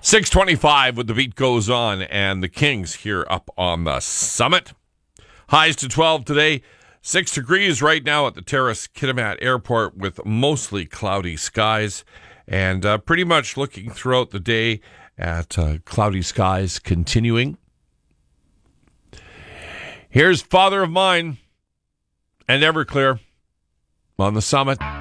625 with the beat goes on, and the Kings here up on the summit. Highs to 12 today, 6 degrees right now at the Terrace Kitimat Airport with mostly cloudy skies, and pretty much looking throughout the day at cloudy skies continuing. Here's Father of Mine and Everclear on the summit.